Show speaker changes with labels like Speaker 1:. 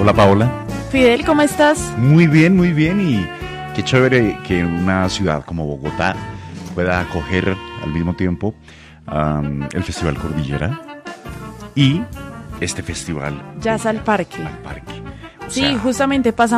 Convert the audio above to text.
Speaker 1: Hola Paola.
Speaker 2: Fidel, ¿cómo estás?
Speaker 1: Muy bien, y qué chévere que una ciudad como Bogotá pueda acoger al mismo tiempo el Festival Cordillera y este festival
Speaker 2: Jazz al Parque.
Speaker 1: al Parque. O
Speaker 2: Sí,
Speaker 1: sea,
Speaker 2: justamente pasamos